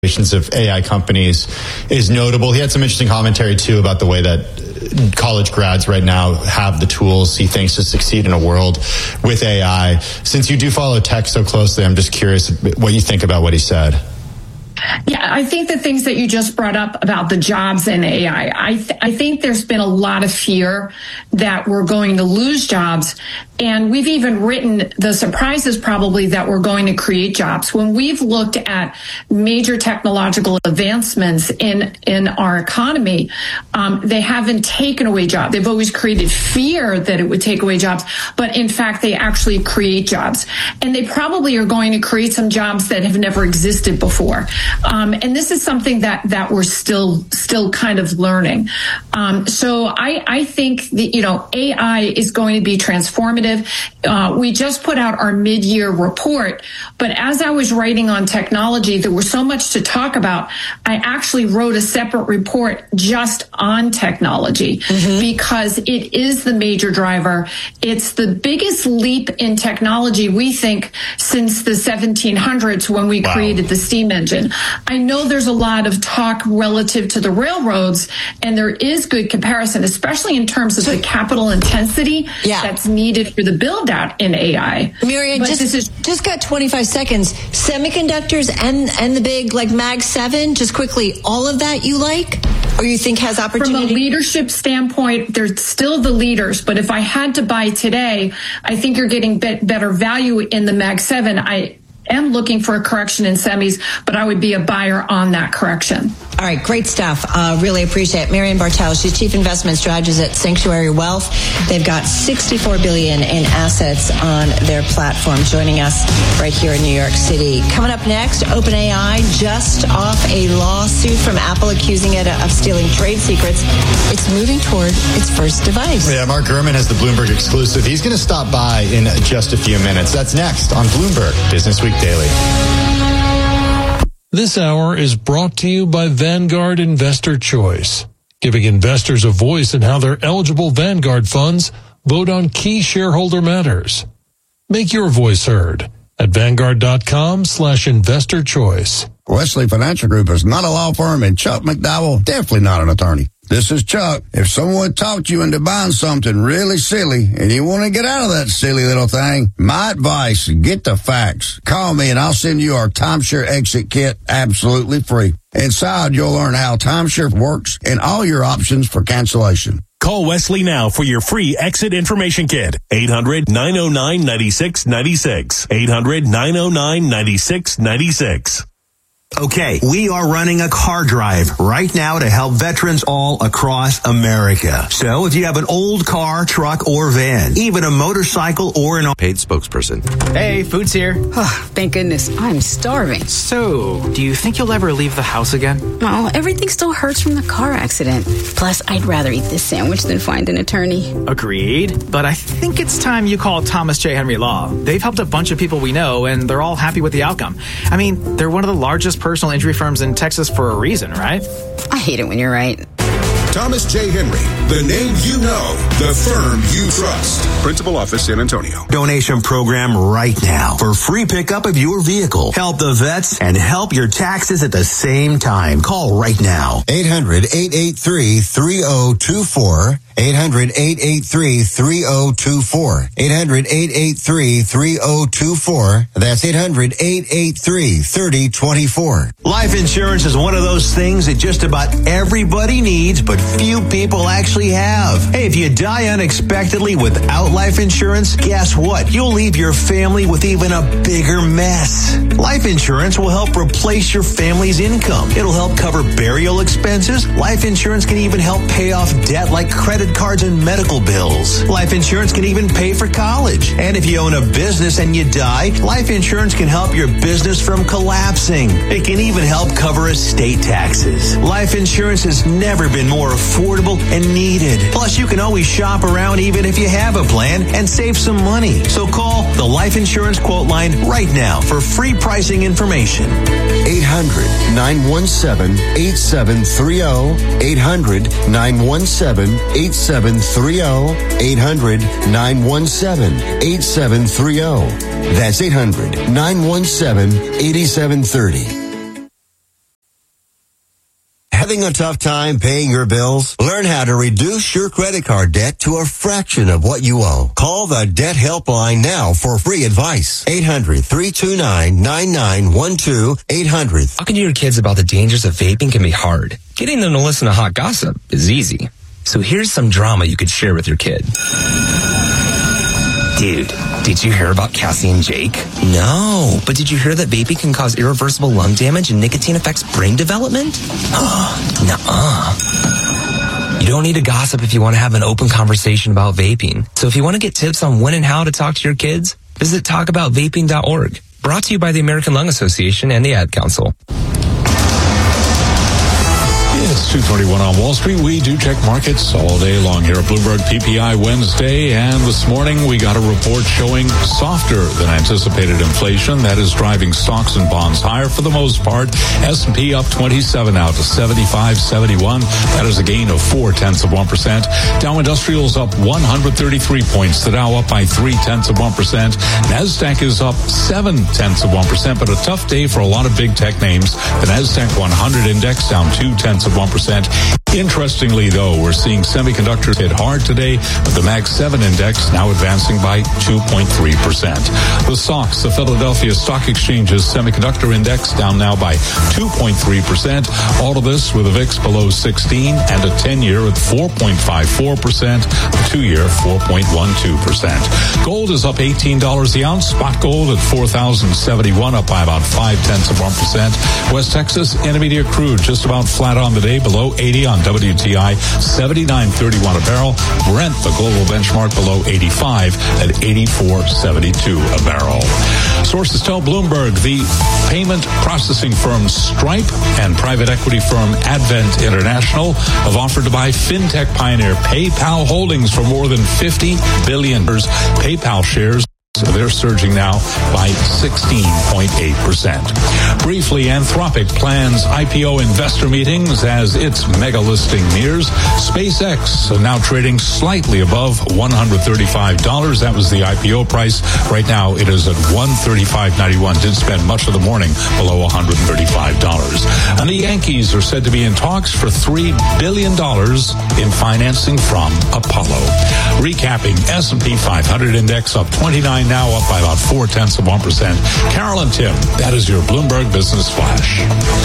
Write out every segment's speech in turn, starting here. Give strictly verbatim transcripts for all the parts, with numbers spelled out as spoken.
of A I companies is notable. He had some interesting commentary, too, about the way that college grads right now have the tools he thinks to succeed in a world with A I. Since you do follow tech so closely, I'm just curious what you think about what he said. Yeah, I think the things that you just brought up about the jobs and A I, I, th- I think there's been a lot of fear that we're going to lose jobs. And we've even written the surprises probably that we're going to create jobs. When we've looked at major technological advancements in, in our economy, um, they haven't taken away jobs. They've always created fear that it would take away jobs, but in fact, they actually create jobs. And they probably are going to create some jobs that have never existed before. Um, and this is something that, that we're still, still kind of learning. Um, so I, I think that, you know, A I is going to be transformative. Uh, we just put out our mid-year report, but as I was writing on technology, there was so much to talk about. I actually wrote a separate report just on technology mm-hmm. because it is the major driver. It's the biggest leap in technology, we think, since the seventeen hundreds when we wow. created the steam engine. I know there's a lot of talk relative to the railroads, and there is good comparison, especially in terms of the capital intensity yeah. that's needed for the build out in A I. Miriam, just, this is, just got twenty-five seconds. Semiconductors and, and the big like Mag seven, just quickly, all of that you like? Or you think has opportunity? From a leadership standpoint, they're still the leaders. But if I had to buy today, I think you're getting be- better value in the Mag seven. I am looking for a correction in semis, but I would be a buyer on that correction. All right, great stuff. Uh, really appreciate it. Miriam Bartel, she's Chief Investment Strategist at Sanctuary Wealth. They've got sixty-four billion dollars in assets on their platform, joining us right here in New York City. Coming up next, OpenAI just off a lawsuit from Apple accusing it of stealing trade secrets. It's moving toward its first device. Yeah, Mark Gurman has the Bloomberg exclusive. He's going to stop by in just a few minutes. That's next on Bloomberg Business Week Daily. This hour is brought to you by Vanguard Investor Choice, giving investors a voice in how their eligible Vanguard funds vote on key shareholder matters. Make your voice heard at Vanguard.com slash investor choice. Wesley Financial Group is not a law firm, and Chuck McDowell, definitely not an attorney. This is Chuck. If someone talked you into buying something really silly and you want to get out of that silly little thing, my advice, get the facts. Call me and I'll send you our timeshare exit kit absolutely free. Inside, you'll learn how timeshare works and all your options for cancellation. Call Wesley now for your free exit information kit. eight hundred nine oh nine nine six nine six. eight hundred nine oh nine nine six nine six. Okay, we are running a car drive right now to help veterans all across America. So if you have an old car, truck, or van, even a motorcycle or an paid spokesperson. Hey, food's here. Oh, thank goodness. I'm starving. So, do you think you'll ever leave the house again? No, everything still hurts from the car accident. Plus, I'd rather eat this sandwich than find an attorney. Agreed. But I think it's time you call Thomas J. Henry Law. They've helped a bunch of people we know, and they're all happy with the outcome. I mean, they're one of the largest personal injury firms in Texas for a reason, right? I hate it when you're right. Thomas J. Henry, the name you know, the firm you trust. Principal office, San Antonio. Donation program right now for free pickup of your vehicle. Help the vets and help your taxes at the same time. Call right now. eight hundred eight eight three three oh two four. eight hundred eight eight three three oh two four. eight hundred eight eight three three oh two four. That's eight hundred eight eight three three oh two four. Life insurance is one of those things that just about everybody needs, but few people actually have. Hey, if you die unexpectedly without life insurance, guess what? You'll leave your family with even a bigger mess. Life insurance will help replace your family's income. It'll help cover burial expenses. Life insurance can even help pay off debt like credit cards and medical bills. Life insurance can even pay for college. And if you own a business and you die, life insurance can help your business from collapsing. It can even help cover estate taxes. Life insurance has never been more affordable and needed. Plus, you can always shop around even if you have a plan and save some money. So call the Life Insurance Quote Line right now for free pricing information. eight hundred nine one seven eight seven three oh. eight hundred nine one seven eight seven three oh. eight hundred nine one seven eight seven three oh. That's eight hundred nine one seven eight seven three oh. Having a tough time paying your bills? Learn how to reduce your credit card debt to a fraction of what you owe. Call the Debt Helpline now for free advice. eight hundred, three two nine, nine nine one two. eight hundred. Talking to your kids about the dangers of vaping can be hard. Getting them to listen to hot gossip is easy. So here's some drama you could share with your kid. Dude, did you hear about Cassie and Jake? No, but did you hear that vaping can cause irreversible lung damage and nicotine affects brain development? Nuh-uh. You don't need to gossip if you want to have an open conversation about vaping. So if you want to get tips on when and how to talk to your kids, visit talk about vaping dot org. Brought to you by the American Lung Association and the Ad Council. It's two thirty-one on Wall Street. We do check markets all day long here at Bloomberg P P I Wednesday. And this morning we got a report showing softer than anticipated inflation. That is driving stocks and bonds higher for the most part. S and P up twenty-seven now to seventy-five seventy-one. That is a gain of four tenths of one percent. Dow Industrials up one hundred thirty-three points. The Dow up by three tenths of one percent. NASDAQ is up seven tenths of one percent, but a tough day for a lot of big tech names. The NASDAQ one hundred index down two tenths of one percent. Interestingly, though, we're seeing semiconductors hit hard today, with the Mag seven index now advancing by two point three percent. The S O X, the Philadelphia Stock Exchange's semiconductor index, down now by two point three percent. All of this with a V I X below sixteen and a ten-year at four point five four percent, a two-year four point one two percent. Gold is up eighteen dollars the ounce. Spot gold at four thousand seventy-one, up by about five tenths of one percent. West Texas Intermediate crude just about flat on the day, below eighty on W T I, seventy-nine thirty-one a barrel. Brent, the global benchmark, below eighty-five at eighty-four seventy-two a barrel. Sources tell Bloomberg the payment processing firm Stripe and private equity firm Advent International have offered to buy fintech pioneer PayPal Holdings for more than fifty billion dollars. PayPal shares, so they're surging now by sixteen point eight percent. Briefly, Anthropic plans I P O investor meetings as its mega listing nears. SpaceX now trading slightly above one hundred thirty-five dollars. That was the I P O price. Right now, it is at one hundred thirty-five ninety-one. Did spend much of the morning below one hundred thirty-five dollars. And the Yankees are said to be in talks for three billion dollars in financing from Apollo. Recapping, S and P five hundred index up twenty-nine now, up by about four tenths of one percent. Carol and Tim, that is your Bloomberg Business Flash.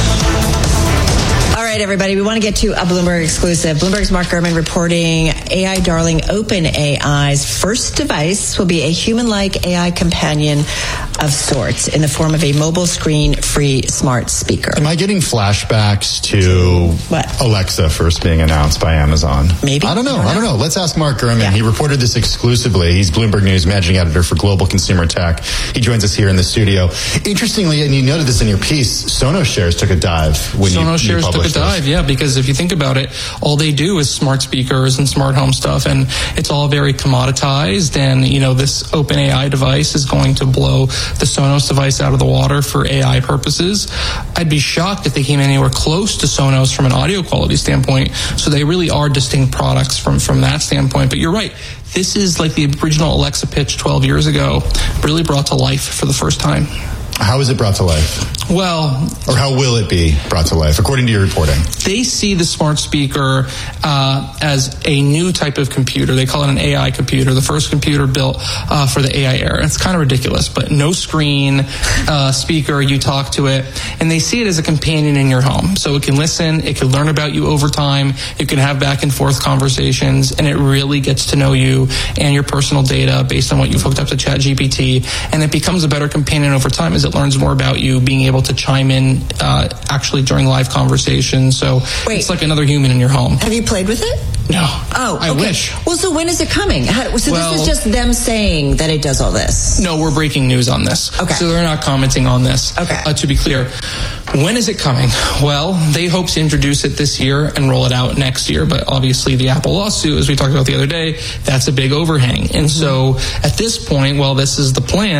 All right, everybody, we want to get to a Bloomberg exclusive. Bloomberg's Mark Gurman reporting A I darling OpenAI's first device will be a human-like A I companion of sorts in the form of a mobile screen-free smart speaker. Am I getting flashbacks to what? Alexa first being announced by Amazon? Maybe. I don't know. I don't know. I don't know. Let's ask Mark Gurman. Yeah. He reported this exclusively. He's Bloomberg News managing editor for Global Consumer Tech. He joins us here in the studio. Interestingly, and you noted this in your piece, Sonos shares took a dive when Sonos you, you shares took a published dive, this. yeah, because if you think about it, all they do is smart speakers and smart home stuff, and it's all very commoditized. And you know, this OpenAI device is going to blow the Sonos device out of the water for A I purposes. I'd be shocked if they came anywhere close to Sonos from an audio quality standpoint. So they really are distinct products from from that standpoint. But you're right. This is like the original Alexa pitch twelve years ago, really brought to life for the first time. How is it brought to life? Well, or how will it be brought to life, according to your reporting? They see the smart speaker uh, as a new type of computer. They call it an A I computer, the first computer built uh, for the A I era. It's kind of ridiculous, but no screen, uh, speaker, you talk to it, and they see it as a companion in your home. So it can listen, it can learn about you over time, it can have back and forth conversations, and it really gets to know you and your personal data based on what you've hooked up to ChatGPT, and it becomes a better companion over time as it learns more about you, being able to chime in uh, actually during live conversations. So Wait. It's like another human in your home. Have you played with it? No. Oh, I okay. wish. Well, so when is it coming? How, so Well- this is just them saying that it does all this? No, we're breaking news on this. Okay. So they're not commenting on this. Okay. Uh, to be clear, when is it coming? Well, they hope to introduce it this year and roll it out next year. But obviously the Apple lawsuit, as we talked about the other day, that's a big overhang. And so at this point, while this is the plan,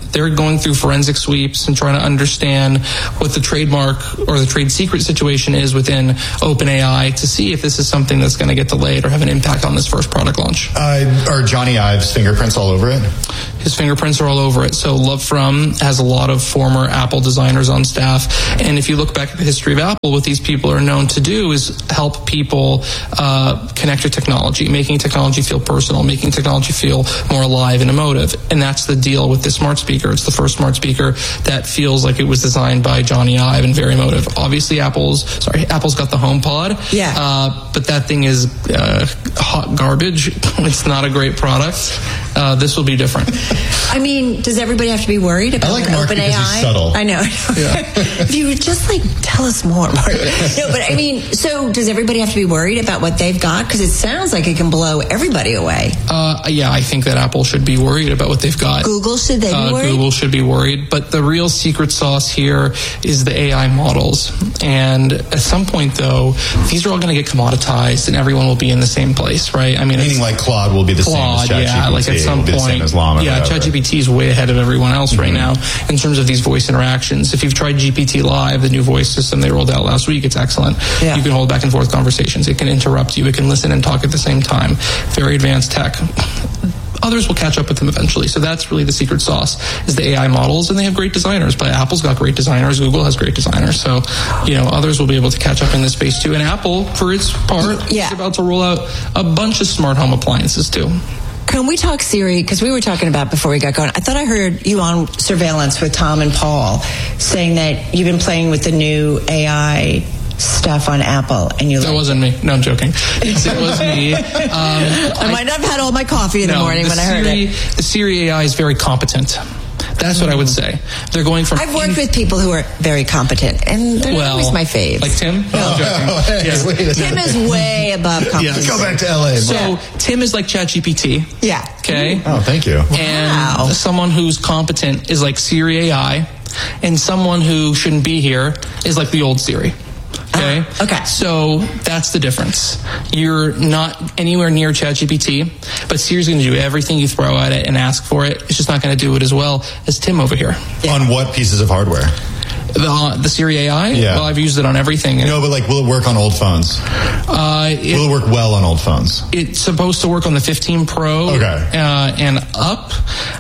they're going through forensic sweeps and trying to understand what the trademark or the trade secret situation is within OpenAI to see if this is something that's going to get delayed or have an impact on this first product launch. Uh, are Johnny Ive's fingerprints all over it? His fingerprints are all over it. So Love From has a lot of former Apple designers on staff. And if you look back at the history of Apple, what these people are known to do is help people uh, connect to technology, making technology feel personal, making technology feel more alive and emotive. And that's the deal with this smart speaker. It's the first smart speaker that feels like it was designed by Johnny Ive and very emotive. Obviously, Apple's sorry, Apple's got the HomePod. Yeah. Uh, but that thing is uh, hot garbage. It's not a great product. Uh, this will be different. I mean, does everybody have to be worried about I like Mark OpenAI? because he's subtle. I know. Yeah. If you would just like tell us more, Mark. No, but I mean, so does everybody have to be worried about what they've got? Because it sounds like it can blow everybody away. Uh, yeah, I think that Apple should be worried about what they've got. Google, should they be uh, worried? Google should be worried. But the real secret sauce here is the A I models. And at some point, though, these are all going to get commoditized and everyone will be in the same place, right? I mean, Meaning like Claude will be the Claude, same as ChatGPT. yeah, like at some will be the same point, as Llama, yeah, whatever. ChatGPT is way ahead of everyone else mm-hmm. right now in terms of these voice interactions. If you've tried G P T Live, the new voice system they rolled out last week, it's excellent. Yeah. You can hold back and forth conversations. It can interrupt you. It can listen and talk at the same time. Very advanced tech. Others will catch up with them eventually. So that's really the secret sauce is the A I models, and they have great designers. But Apple's got great designers. Google has great designers. So, you know, others will be able to catch up in this space too. And Apple, for its part, yeah. is about to roll out a bunch of smart home appliances too. Can we talk Siri? Because we were talking about before we got going. I thought I heard you on Surveillance with Tom and Paul saying that you've been playing with the new A I stuff on Apple, and you. That like wasn't me. No, I'm joking. Yes, it was me. Um, I, I might not have had all my coffee in no, the morning the when Siri, I heard it. The Siri A I is very competent. That's what I would say. They're going from. I've worked with people who are very competent, and they're well, always my faves. Like Tim? No, I'm joking. Oh, hey, yeah. wait a Tim is way above competency. Let's go back to L A. So Yeah. Tim is like ChatGPT. Yeah. Okay. Oh, thank you. And Wow. someone who's competent is like Siri A I, and someone who shouldn't be here is like the old Siri. Okay. Uh, okay. So that's the difference. You're not anywhere near ChatGPT, but Siri's going to do everything you throw at it and ask for it. It's just not going to do it as well as Tim over here. Yeah. On what pieces of hardware? The, uh, the Siri A I? Yeah. Well, I've used it on everything. No, but like, will it work on old phones? Uh, it, will it work well on old phones? It's supposed to work on the fifteen Pro Okay. uh, and up.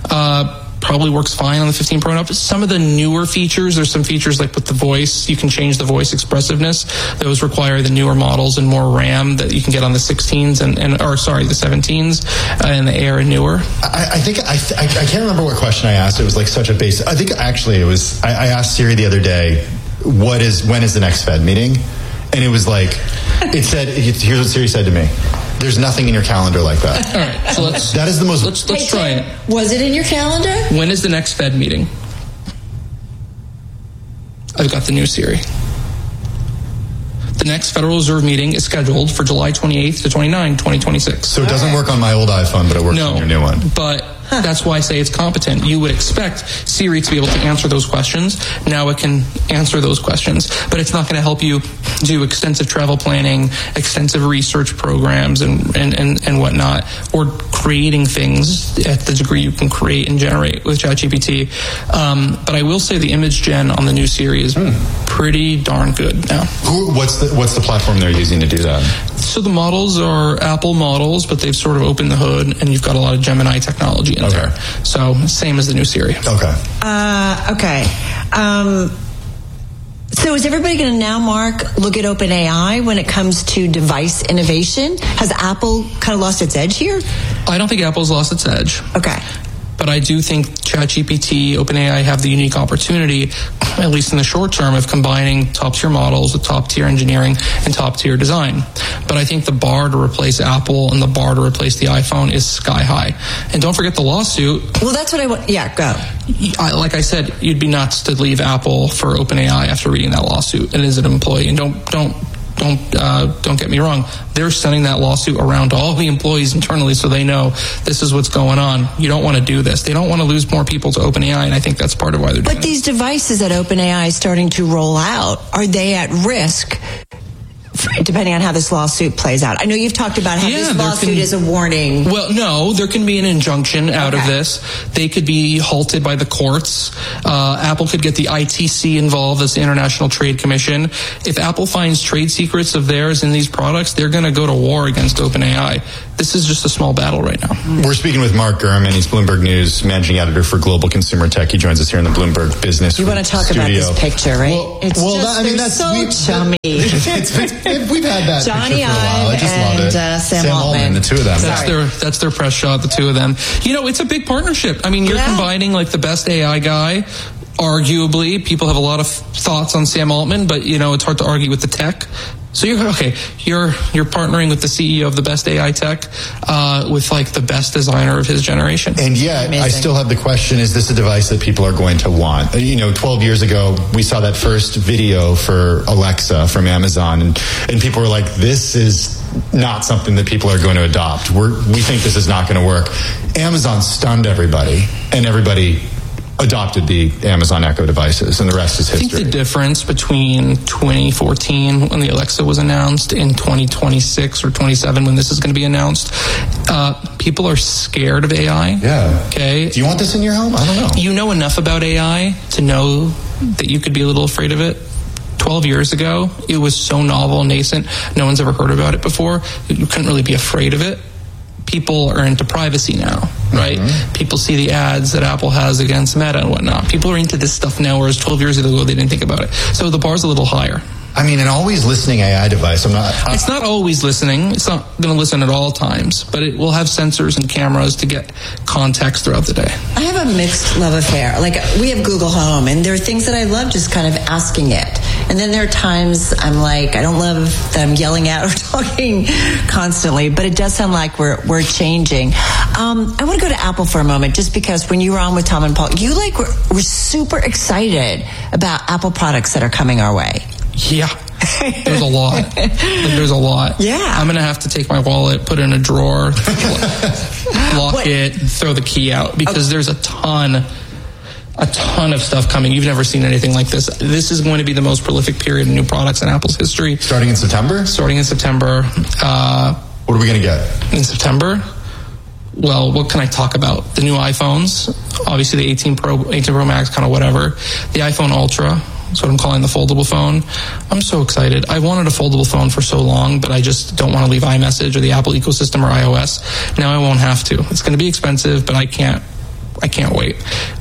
Uh, probably works fine on the fifteen Pro and up. Some of the newer features, there's some features like with the voice, you can change the voice expressiveness. Those require the newer models and more RAM that you can get on the sixteens and, and or sorry, the seventeens uh, and the Air and newer. I, I think I, I I can't remember what question I asked. It was like such a basic. I think actually it was. I, I asked Siri the other day, "What is when is the next Fed meeting?" And it was like, it said. Here's what Siri said to me. There's nothing in your calendar like that. All right, so let's. That is the most. Let's let's Hey, try Tim, it. Was it in your calendar? When is the next Fed meeting? I've got the new Siri. The next Federal Reserve meeting is scheduled for July twenty-eighth to twenty-ninth, twenty twenty-six. So it doesn't work on my old iPhone, but it works No, on your new one. But that's why I say it's competent. You would expect Siri to be able to answer those questions. Now it can answer those questions, but it's not going to help you do extensive travel planning, extensive research programs, and, and, and, and whatnot, or creating things at the degree you can create and generate with ChatGPT. Um, but I will say the image gen on the new Siri is mm. pretty darn good now. Who, what's the what's the platform they're using to do that? So the models are Apple models, but they've sort of opened the hood, and you've got a lot of Gemini technology in okay. there. So same as the new Siri. Okay. Uh, okay. Um, so is everybody going to now, Mark, look at OpenAI when it comes to device innovation? Has Apple kind of lost its edge here? I don't think Apple's lost its edge. Okay. But I do think ChatGPT, OpenAI have the unique opportunity, at least in the short term, of combining top-tier models with top-tier engineering and top-tier design. But I think the bar to replace Apple and the bar to replace the iPhone is sky high. And don't forget the lawsuit. Well, that's what I want. Yeah, go. I, like I said, you'd be nuts to leave Apple for OpenAI after reading that lawsuit and as an employee. And don't don't don't uh, don't get me wrong. They're sending that lawsuit around to all the employees internally so they know this is what's going on. You don't want to do this. They don't want to lose more people to OpenAI, and I think that's part of why they're doing it. But these devices that OpenAI is starting to roll out, are they at risk depending on how this lawsuit plays out? I know you've talked about how Yeah, this there lawsuit can- is a warning. Well, no, there can be an injunction out of this. They could be halted by the courts. Uh, Apple could get the I T C involved, as the International Trade Commission. If Apple finds trade secrets of theirs in these products, they're going to go to war against OpenAI. This is just a small battle right now. We're speaking with Mark Gurman. He's Bloomberg News managing editor for Global Consumer Tech. He joins us here in the Bloomberg Business You want to talk studio. about this picture, right? Well, it's well, just, that, I mean, they're that's so we, chummy. it's, it's, it's, we've had that Johnny picture for a while. I Ive just love and it. uh, Sam, Altman. the two of them. That's their that's their press shot, the two of them. You know, it's a big partnership. I mean, you're Yeah. combining like the best A I guy. Arguably, people have a lot of thoughts on Sam Altman, but you know, it's hard to argue with the tech. So you're okay. You're you're partnering with the C E O of the best A I tech, uh, with like the best designer of his generation. And yet, I still have the question: is this a device that people are going to want? You know, twelve years ago, we saw that first video for Alexa from Amazon, and and people were like, "This is not something that people are going to adopt. We're we think this is not going to work." Amazon stunned everybody, and everybody adopted the Amazon Echo devices, and the rest is I history. think the difference between twenty fourteen, when the Alexa was announced, and twenty twenty-six or twenty-seven, when this is going to be announced, uh, people are scared of A I. Yeah. Okay. Do you want this in your home? I don't know. You know enough about A I to know that you could be a little afraid of it. twelve years ago, it was so novel and nascent. No one's ever heard about it before. You couldn't really be afraid of it. People are into privacy now, right? Mm-hmm. People see the ads that Apple has against Meta and whatnot. People are into this stuff now, whereas twelve years ago, they didn't think about it. So the bar's a little higher. I mean, an always listening A I device. I'm not. I, It's not always listening. It's not going to listen at all times, but it will have sensors and cameras to get context throughout the day. I have a mixed love affair. Like, we have Google Home, and there are things that I love just kind of asking it. And then there are times I'm like, I don't love that I'm yelling at or talking constantly, but it does sound like we're we're changing. Um, I want to go to Apple for a moment, just because when you were on with Tom and Paul, you like were, were super excited about Apple products that are coming our way. Yeah. There's a lot. There's a lot. Yeah. I'm going to have to take my wallet, put it in a drawer, lock What? it, throw the key out, because Okay. there's a ton, a ton of stuff coming. You've never seen anything like this. This is going to be the most prolific period of new products in Apple's history. starting in September. Starting in September. Uh, What are we going to get? in September, well, what can I talk about? The new iPhones, obviously the eighteen Pro, eighteen Pro Max, kind of whatever. The iPhone Ultra, that's what I'm calling the foldable phone. I'm so excited. I wanted a foldable phone for so long, but I just don't want to leave iMessage or the Apple ecosystem or iOS. Now I won't have to. It's going to be expensive, but I can't. I can't wait.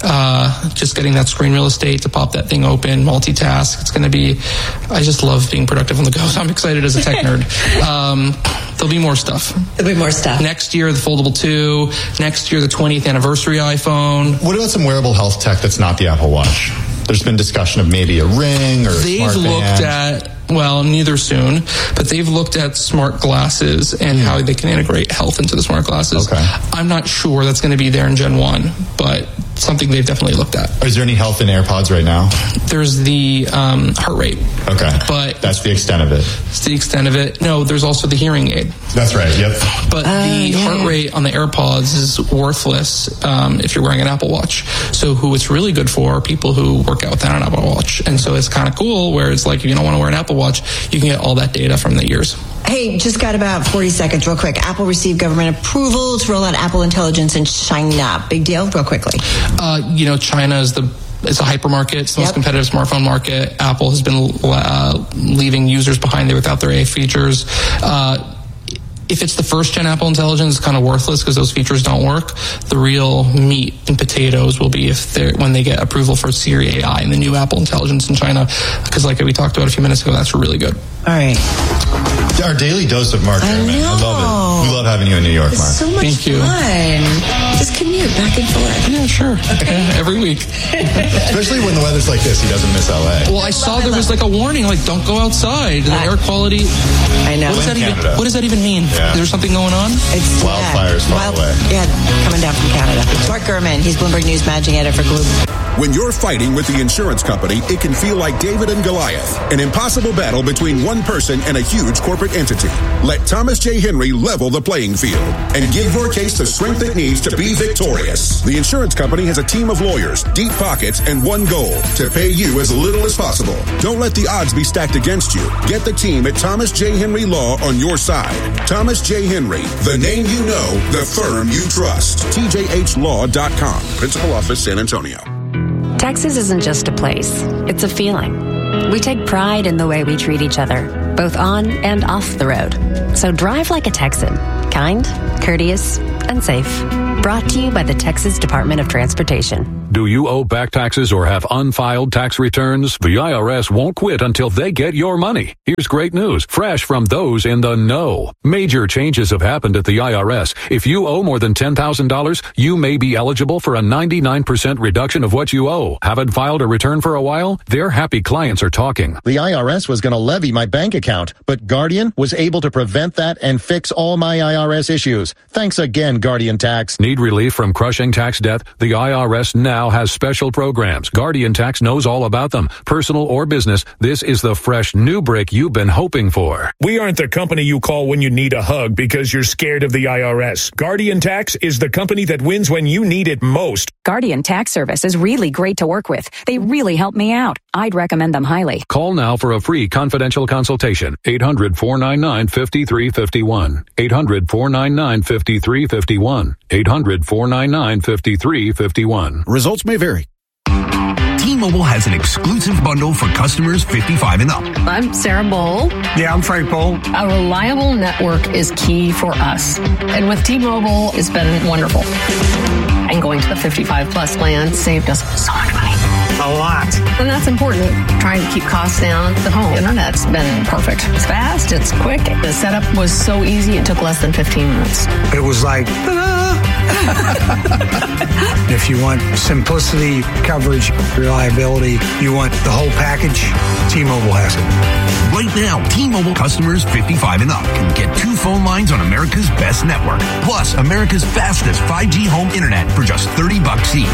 Uh, just getting that screen real estate to pop that thing open, multitask. It's going to be, I just love being productive on the go. So I'm excited as a tech nerd. Um, there'll be more stuff. There'll be more stuff. Next year, the Foldable two. Next year, the twentieth anniversary iPhone. What about some wearable health tech that's not the Apple Watch? There's been discussion of maybe a ring or a They've smart looked band. at, well, neither soon, but they've looked at smart glasses and how they can integrate health into the smart glasses. Okay. I'm not sure that's going to be there in Gen one, but something they've definitely looked at. Is there any health in AirPods right now? There's the um, heart rate. Okay. But that's the extent of it. It's the extent of it. No, there's also the hearing aid. That's right. Yep. But Uh, the yeah. heart rate on the AirPods is worthless um, if you're wearing an Apple Watch. So who it's really good for are people who work out without an Apple Watch. And so it's kind of cool where it's like, if you don't want to wear an Apple Watch, you can get all that data from the ears. Hey, just got about forty seconds, real quick. Apple received government approval to roll out Apple Intelligence in China. Big deal, real quickly. Uh, you know, China is the it's a hypermarket. It's the Yep. most competitive smartphone market. Apple has been uh, leaving users behind there without their A I features. Uh, if it's the first gen Apple Intelligence, it's kind of worthless because those features don't work. The real meat and potatoes will be if they're when they get approval for Siri A I and the new Apple Intelligence in China, because like we talked about a few minutes ago, that's really good. All right. Our daily dose of Mark I Gurman. know. I love it. We love having you in New York, Mark. It's so much Thank you. fun. Just commute back and forth. Yeah, sure. Okay. Every week. Especially when the weather's like this, he doesn't miss L A. Well, I saw there was like a warning, like don't go outside. The air quality. I know. What does that In even? Canada. What does that even mean? Yeah. Is there something going on? It's Wildfires far away. Yeah, coming down from Canada. Mark Gurman, he's Bloomberg News managing editor for Bloomberg. When you're fighting with the insurance company, it can feel like David and Goliath, an impossible battle between one person and a huge corporate entity. Let Thomas J. Henry level the playing field and give your case the strength it needs to be victorious. The insurance company has a team of lawyers, deep pockets, and one goal, to pay you as little as possible. Don't let the odds be stacked against you. Get the team at Thomas J. Henry Law on your side. Thomas J. Henry, the name you know, the firm you trust. T J H law dot com. Principal Office, San Antonio. Texas isn't just a place, it's a feeling. We take pride in the way we treat each other, both on and off the road. So drive like a Texan, kind, courteous, and safe. Brought to you by the Texas Department of Transportation. Do you owe back taxes or have unfiled tax returns? The I R S won't quit until they get your money. Here's great news, fresh from those in the know. Major changes have happened at the I R S. If you owe more than ten thousand dollars, you may be eligible for a ninety-nine percent reduction of what you owe. Haven't filed a return for a while? Their happy clients are talking. The I R S was going to levy my bank account, but Guardian was able to prevent that and fix all my I R S issues. Thanks again, Guardian Tax. Need relief from crushing tax debt? The I R S now has special programs. Guardian Tax knows all about them. Personal or business, this is the fresh new break you've been hoping for. We aren't the company you call when you need a hug because you're scared of the I R S. Guardian Tax is the company that wins when you need it most. Guardian Tax Service is really great to work with. They really help me out. I'd recommend them highly. Call now for a free confidential consultation. eight hundred, four nine nine, five three five one. eight hundred, four nine nine, five three five one. eight hundred, four nine nine, five three five one. Results may vary. T-Mobile has an exclusive bundle for customers fifty-five and up. I'm Sarah Bowl. Yeah, I'm Frank Bowl. A reliable network is key for us. And with T-Mobile, it's been wonderful. And going to the fifty-five plus plan saved us so much money. A lot. And that's important. Trying to keep costs down. The home internet's been perfect. It's fast. It's quick. The setup was so easy. It took less than fifteen minutes. It was like, if you want simplicity, coverage, reliability, you want the whole package, T-Mobile has it. Right now, T-Mobile customers fifty-five and up can get two phone lines on America's best network, plus America's fastest five G home internet for just thirty bucks each.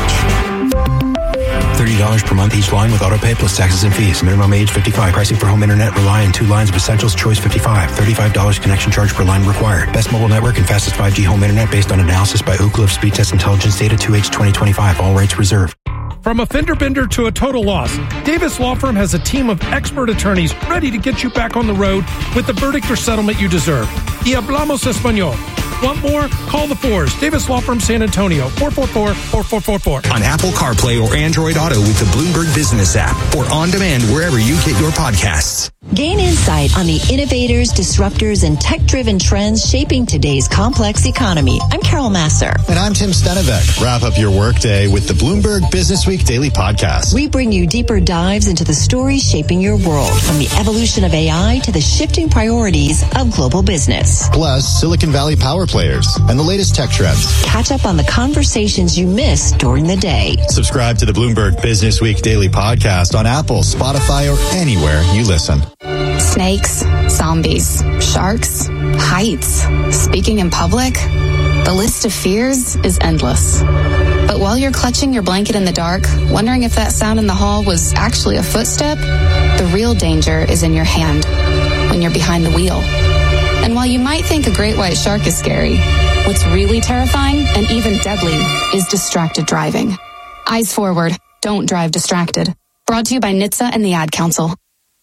thirty dollars per month each line with autopay plus taxes and fees. Minimum age fifty-five. Pricing for home internet rely on two lines of Essentials Choice fifty-five. thirty-five dollars connection charge per line required. Best mobile network and fastest five G home internet based on analysis by Ookla of Speed Test Intelligence Data two H twenty twenty-five. All rates reserved. From a fender bender to a total loss, Davis Law Firm has a team of expert attorneys ready to get you back on the road with the verdict or settlement you deserve. Y hablamos español. Want more? Call the fours. Davis Law Firm San Antonio, four four four, four four four four. On Apple CarPlay or Android Auto with the Bloomberg Business app, or on demand wherever you get your podcasts. Gain insight on the innovators, disruptors, and tech-driven trends shaping today's complex economy. I'm Carol Masser. And I'm Tim Stenevec. Wrap up your workday with the Bloomberg Business Week Daily Podcast. We bring you deeper dives into the stories shaping your world, from the evolution of A I to the shifting priorities of global business. Plus, Silicon Valley power players and the latest tech trends. Catch up on the conversations you missed during the day. Subscribe to the Bloomberg Business Week Daily Podcast on Apple, Spotify, or anywhere you listen. Snakes, zombies, sharks, heights, speaking in public. The list of fears is endless. But while you're clutching your blanket in the dark, wondering if that sound in the hall was actually a footstep, the real danger is in your hand when you're behind the wheel. And while you might think a great white shark is scary, what's really terrifying and even deadly is distracted driving. Eyes forward, don't drive distracted. Brought to you by N H T S A and the Ad Council.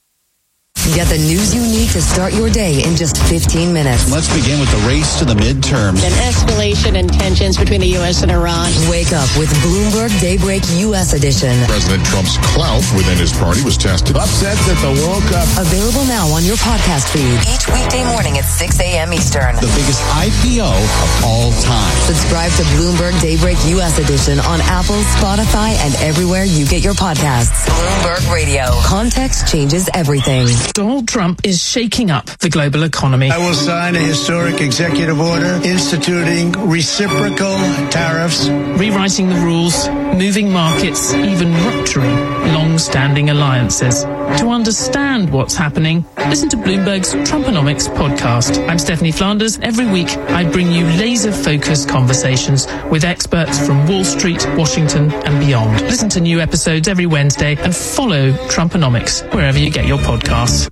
Get the news you need to start your day in just fifteen minutes. Let's begin with the race to the midterms. An escalation in tensions between the U S and Iran. Wake up with Bloomberg Daybreak U S Edition. President Trump's clout within his party was tested. Upsets at the World Cup. Available now on your podcast feed. Each weekday morning at six a.m. Eastern. The biggest I P O of all time. Subscribe to Bloomberg Daybreak U S Edition on Apple, Spotify, and everywhere you get your podcasts. Bloomberg Radio. Context changes everything. Donald Trump is shaking up the global economy. I will sign a historic executive order instituting reciprocal tariffs, rewriting the rules, moving markets, even rupturing long-standing alliances. To understand what's happening, listen to Bloomberg's Trumponomics podcast. I'm Stephanie Flanders. Every week, I bring you laser-focused conversations with experts from Wall Street, Washington, and beyond. Listen to new episodes every Wednesday and follow Trumponomics wherever you get your podcasts.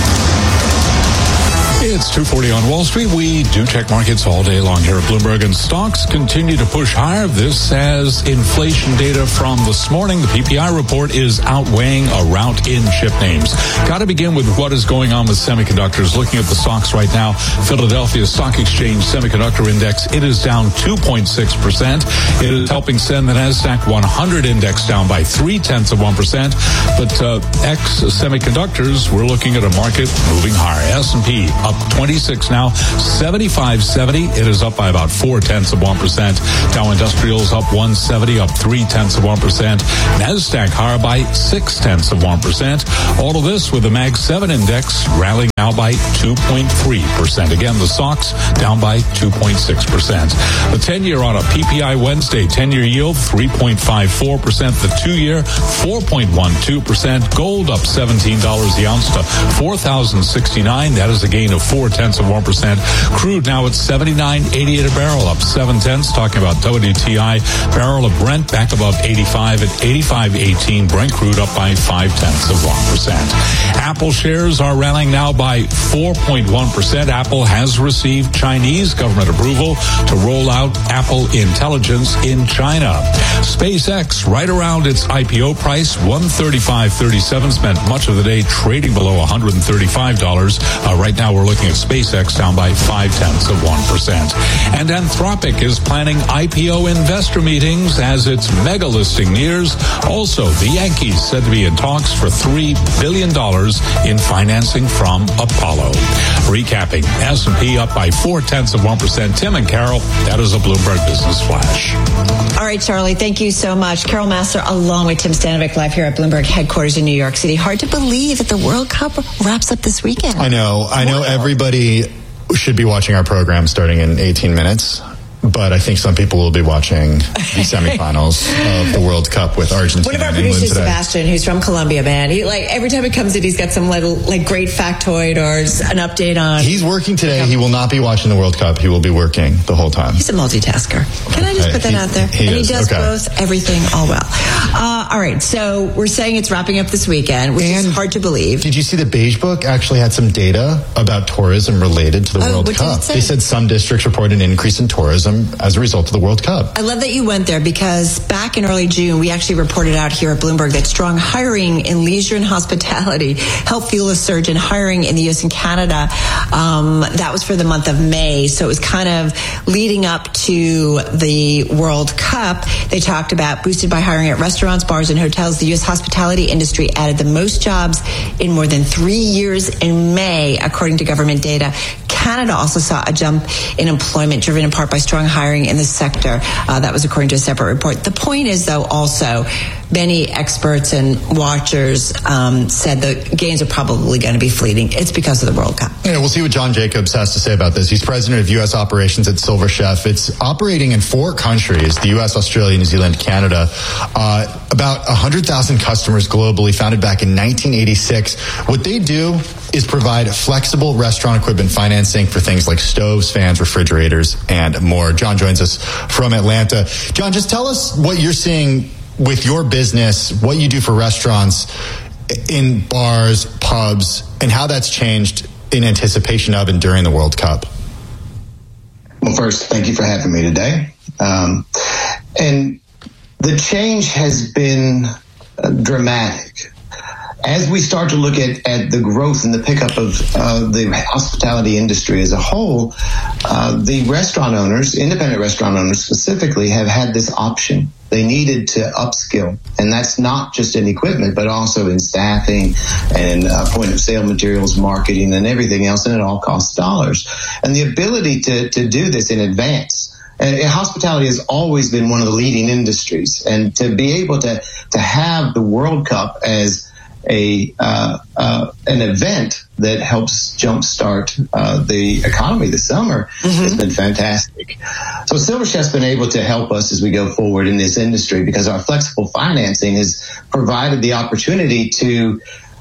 It's two forty on Wall Street. We do check markets all day long here at Bloomberg, and stocks continue to push higher. This as inflation data from this morning. The P P I report is outweighing a rout in chip names. Got to begin with what is going on with semiconductors. Looking at the stocks right now, Philadelphia Stock Exchange Semiconductor Index, it is down two point six percent. It is helping send the NASDAQ one hundred index down by three-tenths of one percent. But uh, ex-semiconductors, we're looking at a market moving higher. S and P up twenty-six now, seventy-five seventy. It is up by about four-tenths of one percent. Dow Industrials up one seventy, up three-tenths of one percent. NASDAQ higher by six-tenths of one percent. All of this with the Mag seven index rallying now by two point three percent. Again, the stocks down by two point six percent. The ten-year on a P P I Wednesday, ten-year yield three point five four percent. The two-year four point one two percent. Gold up seventeen dollars the ounce to four thousand sixty-nine. That is a gain of four-tenths of one percent. Crude now at seventy-nine eighty-eight a barrel, up seven-tenths. Talking about W T I. Barrel of Brent back above eighty-five at eighty-five eighteen. Brent crude up by five-tenths of one percent. Apple shares are rallying now by four point one percent. Apple has received Chinese government approval to roll out Apple Intelligence in China. SpaceX right around its I P O price, one thirty-five thirty-seven. Spent much of the day trading below one hundred thirty-five dollars. Uh, right now we're looking at SpaceX down by five-tenths of one percent. And Anthropic is planning I P O investor meetings as its mega listing nears. Also, the Yankees said to be in talks for three billion dollars in financing from Apollo. Recapping, S and P up by four-tenths of one percent. Tim and Carol, that is a Bloomberg Business Flash. All right, Charlie, thank you so much. Carol Master along with Tim Stanovic live here at Bloomberg headquarters in New York City. Hard to believe that the World Cup wraps up this weekend. I know. I know everybody should be watching our program starting in eighteen minutes. But I think some people will be watching the semifinals of the World Cup with Argentina. One of our and England producers, today. Sebastian, who's from Colombia, man, he like every time he comes in, he's got some little like great factoid or an update on. He's working today. He will not be watching the World Cup. He will be working the whole time. He's a multitasker. Can I just Okay, put that he- out there? he and is. he does Okay. both, everything, all well. Uh, all right, so we're saying it's wrapping up this weekend, which is hard to believe. Did you see the Beige Book actually had some data about tourism related to the Oh, World what did Cup? it say? They said some districts report an increase in tourism as a result of the World Cup. I love that you went there because back in early June, we actually reported out here at Bloomberg that strong hiring in leisure and hospitality helped fuel a surge in hiring in the U S and Canada. Um, that was for the month of May. So it was kind of leading up to the World Cup. They talked about boosted by hiring at restaurants, bars, and hotels. The U S hospitality industry added the most jobs in more than three years in May, according to government data. Canada also saw a jump in employment driven in part by strong hiring in the sector. Uh, that was according to a separate report. The point is, though, also, many experts and watchers um, said the gains are probably going to be fleeting. It's because of the World Cup. Yeah, we'll see what John Jacobs has to say about this. He's president of U S operations at Silver Chef. It's operating in four countries, the U S, Australia, New Zealand, Canada. Uh, about one hundred thousand customers globally, founded back in nineteen eighty-six. What they do is provide flexible restaurant equipment financing for things like stoves, fans, refrigerators, and more. John joins us from Atlanta. John, just tell us what you're seeing with your business, what you do for restaurants in bars, pubs, and how that's changed in anticipation of and during the World Cup. Well, first, thank you for having me today. Um, and the change has been uh, dramatic. As we start to look at, at the growth and the pickup of uh, the hospitality industry as a whole, uh, the restaurant owners, independent restaurant owners specifically, have had this option. They needed to upskill, and that's not just in equipment, but also in staffing and uh, point of sale materials, marketing, and everything else, and it all costs dollars. And the ability to, to do this in advance. And hospitality has always been one of the leading industries, and to be able to, to have the World Cup as a uh, uh, an event that helps jumpstart uh, the economy this summer mm-hmm. has been fantastic. So Silver Chef's been able to help us as we go forward in this industry because our flexible financing has provided the opportunity to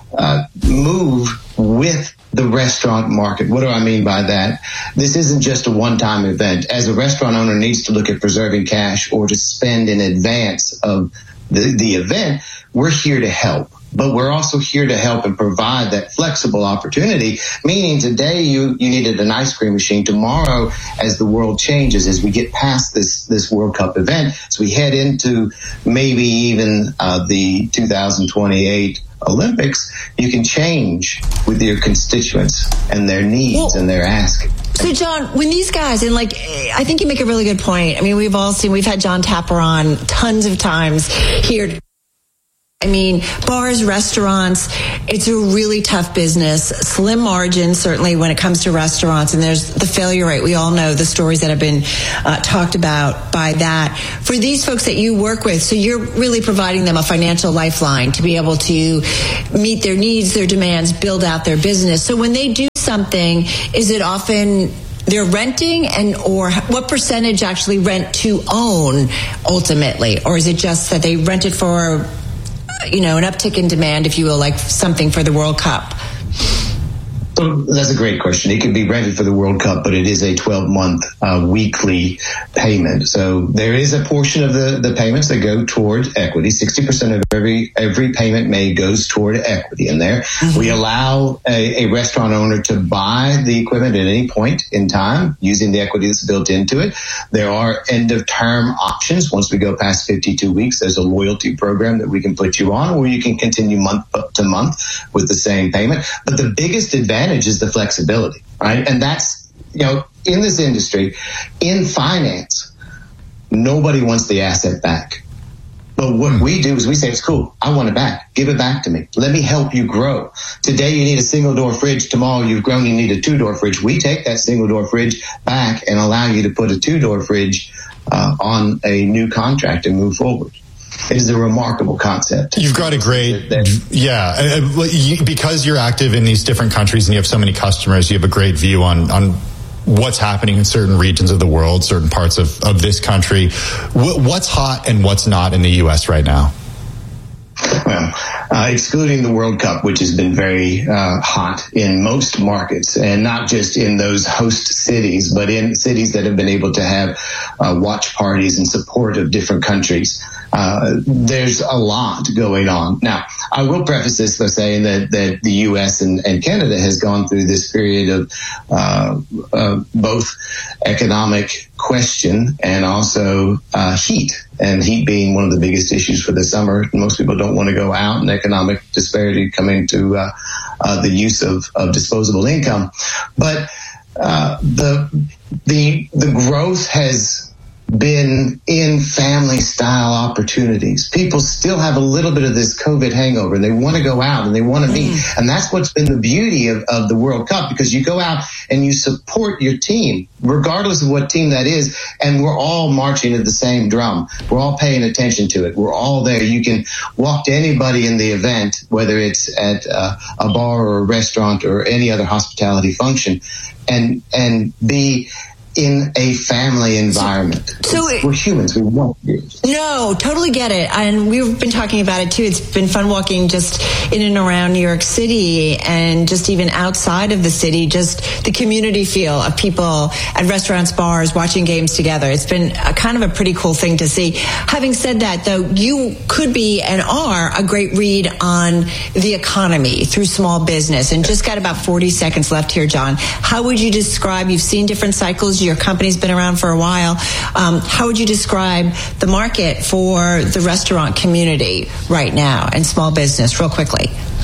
uh, move with the restaurant market. What do I mean by that? This isn't just a one-time event. As a restaurant owner needs to look at preserving cash or to spend in advance of the, the event, we're here to help. But we're also here to help and provide that flexible opportunity, meaning today you, you needed an ice cream machine. Tomorrow, as the world changes, as we get past this, this World Cup event, as we head into maybe even uh, the two thousand twenty-eight Olympics, you can change with your constituents and their needs well, and their ask. So, John, when these guys, and like, I think you make a really good point. I mean, we've all seen, we've had John Tapper on tons of times here. I mean, bars, restaurants, it's a really tough business. Slim margins, certainly when it comes to restaurants, and there's the failure rate. We all know the stories that have been uh, talked about by that. For these folks that you work with, so you're really providing them a financial lifeline to be able to meet their needs, their demands, build out their business. So when they do something, is it often they're renting, and or what percentage actually rent to own ultimately? Or is it just that they rent it for, you know, an uptick in demand, if you will, like something for the World Cup? So that's a great question. It could be rented for the World Cup, but it is a twelve-month uh, weekly payment. So there is a portion of the, the payments that go toward equity. sixty percent of every every payment made goes toward equity in there. Mm-hmm. We allow a, a restaurant owner to buy the equipment at any point in time using the equity that's built into it. There are end-of-term options. Once we go past fifty-two weeks, there's a loyalty program that we can put you on, or you can continue month to month with the same payment. But the biggest advantage is the flexibility, right? And that's, you know, in this industry, in finance, nobody wants the asset back. But what we do is we say, it's cool. I want it back. Give it back to me. Let me help you grow. Today you need a single door fridge. Tomorrow you've grown, you need a two door fridge. We take that single door fridge back and allow you to put a two door fridge uh, on a new contract and move forward. It is a remarkable concept. You've got a great, yeah, because you're active in these different countries and you have so many customers, you have a great view on, on what's happening in certain regions of the world, certain parts of, of this country. What's hot and what's not in the U S right now? Well, uh, excluding the World Cup, which has been very uh, hot in most markets, and not just in those host cities, but in cities that have been able to have uh, watch parties in support of different countries. Uh, there's a lot going on. Now, I will preface this by saying that, that the U S and, and Canada has gone through this period of uh, uh, both economic question and also uh, heat, and heat being one of the biggest issues for the summer. Most people don't want to go out, and economic disparity coming to uh, uh, the use of, of disposable income. But uh, the the the growth has been in family style opportunities. People still have a little bit of this COVID hangover, and they want to go out and they want to meet. Mm. And that's what's been the beauty of, of the World Cup, because you go out and you support your team, regardless of what team that is. And we're all marching to the same drum. We're all paying attention to it. We're all there. You can walk to anybody in the event, whether it's at uh, a bar or a restaurant or any other hospitality function, and, and be in a family environment. So, so we're humans. We want to. No, totally get it. And we've been talking about it too. It's been fun walking just in and around New York City, and just even outside of the city, just the community feel of people at restaurants, bars, watching games together. It's been a kind of a pretty cool thing to see. Having said that, though, you could be and are a great read on the economy through small business. And just got about forty seconds left here, John. How would you describe, you've seen different cycles, your company's been around for a while. Um, how would you describe the market for the restaurant community right now and small business, real quickly?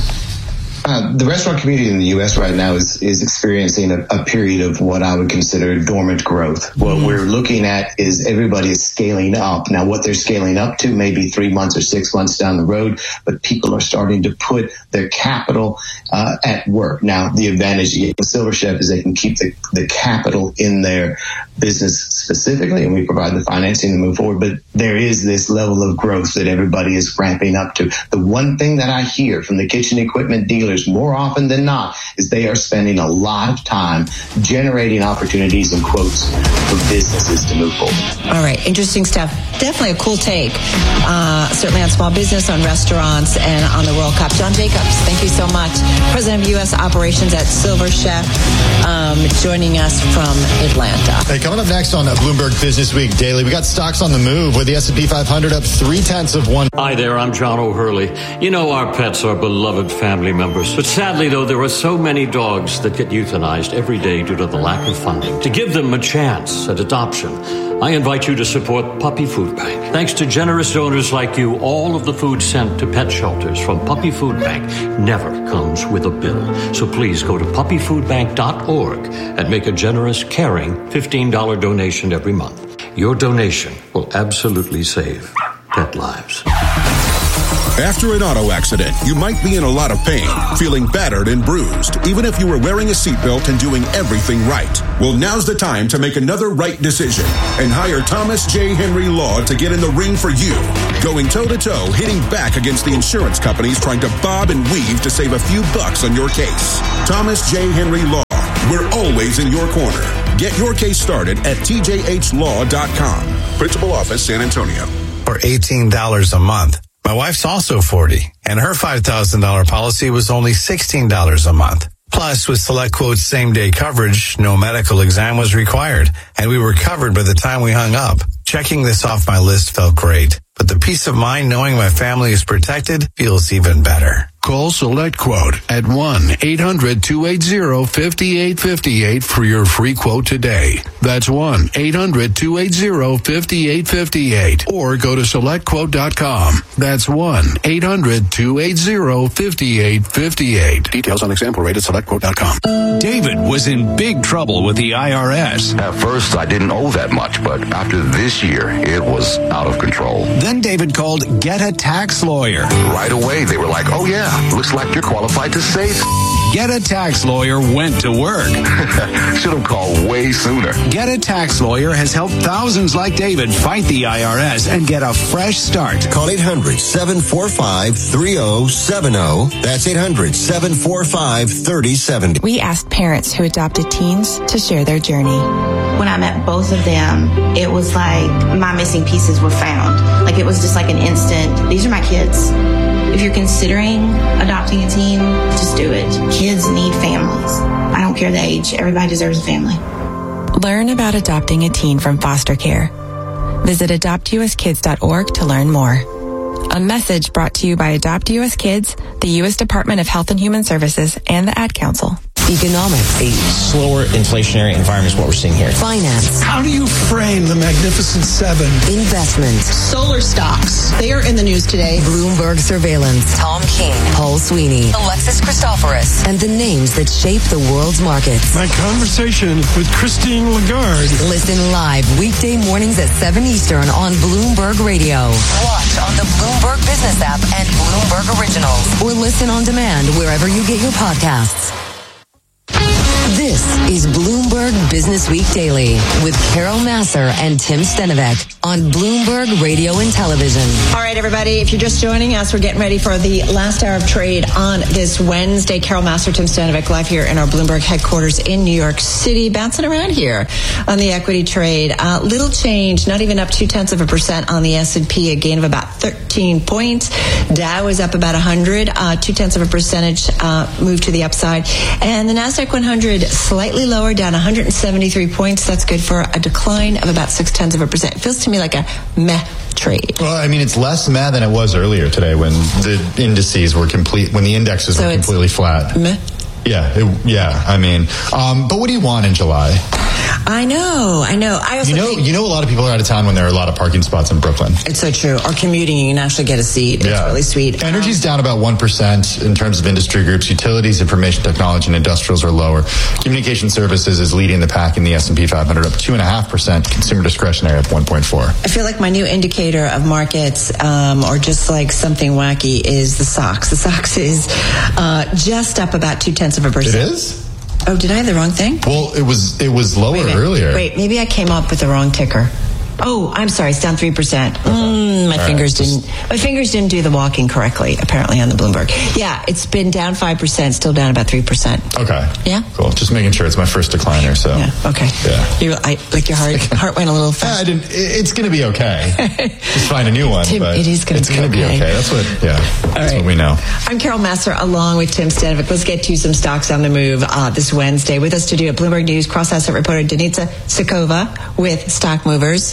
Uh, the restaurant community in the U S right now is, is experiencing a, a period of what I would consider dormant growth. What mm-hmm. we're looking at is everybody is scaling up. Now, what they're scaling up to may be three months or six months down the road, but people are starting to put their capital uh, at work. Now, the advantage of Silver Chef is they can keep the, the capital in their business specifically, and we provide the financing to move forward. But there is this level of growth that everybody is ramping up to. The one thing that I hear from the kitchen equipment dealers owners more often than not is they are spending a lot of time generating opportunities and quotes for businesses to move forward. All right, interesting stuff. Definitely a cool take, uh, certainly on small business, on restaurants, and on the World Cup. John Jacobs, thank you so much. President of U S Operations at Silver Chef, um, joining us from Atlanta. Hey, coming up next on Bloomberg Business Week Daily, we got stocks on the move with the S and P five hundred up three-tenths of one. Hi there, I'm John O'Hurley. You know our pets are beloved family members. But sadly, though, there are so many dogs that get euthanized every day due to the lack of funding. To give them a chance at adoption, I invite you to support Puppy Food Bank. Thanks to generous donors like you, all of the food sent to pet shelters from Puppy Food Bank never comes with a bill. So please go to puppy food bank dot org and make a generous, caring fifteen dollars donation every month. Your donation will absolutely save pet lives. After an auto accident, you might be in a lot of pain, feeling battered and bruised, even if you were wearing a seatbelt and doing everything right. Well, now's the time to make another right decision and hire Thomas J. Henry Law to get in the ring for you. Going toe-to-toe, hitting back against the insurance companies trying to bob and weave to save a few bucks on your case. Thomas J. Henry Law. We're always in your corner. Get your case started at T J H law dot com. Principal Office, San Antonio. For eighteen dollars a month. My wife's also forty, and her five thousand dollars policy was only sixteen dollars a month. Plus, with Select Quote's same-day coverage, no medical exam was required, and we were covered by the time we hung up. Checking this off my list felt great, but the peace of mind knowing my family is protected feels even better. Call Select Quote at one eight hundred two eight zero five eight five eight for your free quote today. That's one eight hundred two eight zero five eight five eight. Or go to select quote dot com. That's one eight hundred two eight zero five eight five eight. Details on example rate at select quote dot com. David was in big trouble with the I R S. At first, I didn't owe that much, but after this year, it was out of control. Then David called Get a Tax Lawyer. Right away, they were like, oh yeah, looks like you're qualified to save. Get a Tax Lawyer went to work. Should have called way sooner. Get a Tax Lawyer has helped thousands like David fight the I R S and get a fresh start. Call eight hundred seven four five three zero seven zero. That's eight hundred seven four five three zero seven zero. We asked parents who adopted teens to share their journey. When I met both of them, it was like my missing pieces were found. Like it was just like an instant, these are my kids. If you're considering adopting a teen, just do it. Kids need families. I don't care the age. Everybody deserves a family. Learn about adopting a teen from foster care. Visit adopt u s kids dot org to learn more. A message brought to you by Adopt U S Kids, the U S Department of Health and Human Services, and the Ad Council. Economics. A slower inflationary environment is what we're seeing here. Finance. How do you frame the Magnificent Seven? Investment. Solar stocks. They are in the news today. Bloomberg surveillance. Tom King. Paul Sweeney. Alexis Christoforous. And the names that shape the world's markets. My conversation with Christine Lagarde. Listen live weekday mornings at seven Eastern on Bloomberg Radio. Watch on the Bloomberg Business app and Bloomberg Originals. Or listen on demand wherever you get your podcasts. This is Bloomberg Business Week Daily with Carol Massar and Tim Stenovec on Bloomberg Radio and Television. All right, everybody, if you're just joining us, we're getting ready for the last hour of trade on this Wednesday. Carol Massar, Tim Stenovec, live here in our Bloomberg headquarters in New York City, bouncing around here on the equity trade. Uh, little change, not even up two-tenths of a percent on the S and P, a gain of about thirteen points. Dow is up about one hundred, uh, two-tenths of a percentage uh, move to the upside. And the NASDAQ one hundred slightly lower, down one hundred seventy-three points. That's good for a decline of about six tenths of a percent. It feels to me like a meh trade. Well, I mean, it's less meh than it was earlier today when the indices were complete, when the indexes so were completely flat. Meh? Yeah, it, yeah. I mean, um, but what do you want in July? I know, I know. I also you know, think you know, a lot of people are out of town when there are a lot of parking spots in Brooklyn. It's so true. Or commuting, you can actually get a seat. It's yeah. really sweet. Energy's down about one percent in terms of industry groups. Utilities, information technology, and industrials are lower. Communication services is leading the pack in the S and P five hundred, up two point five percent. Consumer discretionary up one point four. I feel like my new indicator of markets, um, or just like something wacky, is the S O X. The S O X is uh, just up about two-tenths of a percent. It is? Oh, did I have the wrong thing? Well, it was it was lower wait, wait, earlier. Wait, maybe I came up with the wrong ticker. Oh, I'm sorry. It's down three percent. Mm, my All fingers right. didn't. My fingers didn't do the walking correctly. Apparently on the Bloomberg. Yeah, it's been down five percent. Still down about three percent. Okay. Yeah. Cool. Just making sure it's my first decliner. So. Yeah. Okay. Yeah. You, I, like your heart, heart went a little fast. I didn't. it- It's going to be okay. Just find a new one. Tim, but it is gonna it's be gonna be okay. okay. That's what. Yeah. That's right. what we know. I'm Carol Massar along with Tim Stanovic. Let's get to some stocks on the move uh, this Wednesday. With us today at Bloomberg News, cross-asset reporter Denitsa Sikova with Stock Movers.